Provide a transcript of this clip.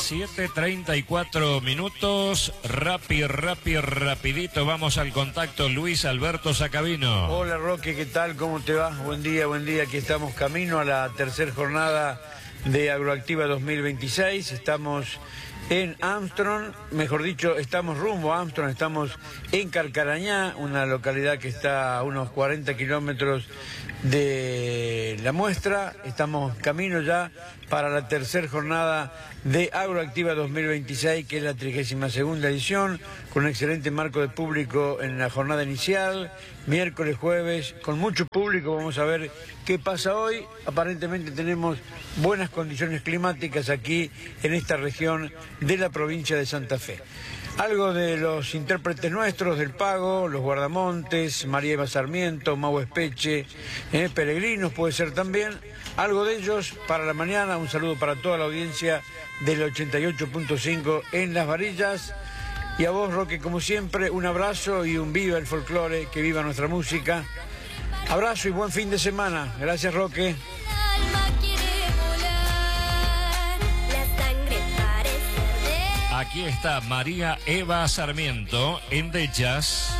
7:34 minutos. Rapidito, vamos al contacto. Luis Alberto Sacabino. Hola Roque, ¿qué tal? ¿Cómo te va? Buen día. Aquí estamos camino a la tercera jornada de Agroactiva 2026. Estamos en Armstrong, mejor dicho, estamos rumbo a Armstrong, estamos en Carcarañá, una localidad que está a unos 40 kilómetros de la muestra. Estamos camino ya para la tercera jornada de Agroactiva 2026, que es la 32ª edición, con un excelente marco de público en la jornada inicial, miércoles, jueves, con mucho público. Vamos a ver qué pasa hoy. Aparentemente tenemos buenas condiciones climáticas aquí en esta región de la provincia de Santa Fe. Algo de los intérpretes nuestros del Pago, los Guardamontes, María Eva Sarmiento, Mau Espeche, Peregrinos puede ser también. Algo de ellos para la mañana. Un saludo para toda la audiencia del 88.5 en Las Varillas. Y a vos, Roque, como siempre, un abrazo y un viva el folclore, que viva nuestra música. Abrazo y buen fin de semana. Gracias, Roque. Aquí está María Eva Sarmiento en The Jazz.